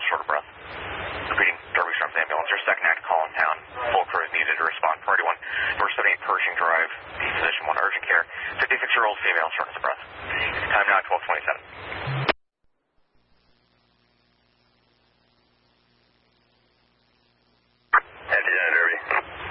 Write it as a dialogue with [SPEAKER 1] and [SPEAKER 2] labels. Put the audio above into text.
[SPEAKER 1] short of breath. Repeating, Derby Sharp's ambulance. Your second act call in town. Full crew is needed to respond. Priority 1, number 78 Pershing Drive. The physician 1, urgent care. 56-year-old female, shortness of breath. Time now 12:27.